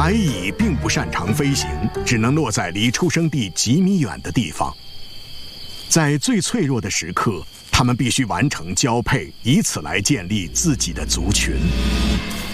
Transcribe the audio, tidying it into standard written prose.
白蚁并不擅长飞行，只能落在离出生地几米远的地方。在最脆弱的时刻，它们必须完成交配，以此来建立自己的族群。